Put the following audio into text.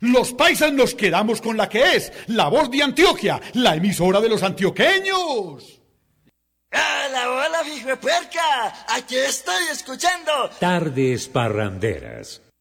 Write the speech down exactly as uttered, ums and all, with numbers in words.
Los paisas nos quedamos con la que es, La Voz de Antioquia, la emisora de los antioqueños. ¡Hola, hola, hijo de puerca! Aquí estoy escuchando Tardes Parranderas.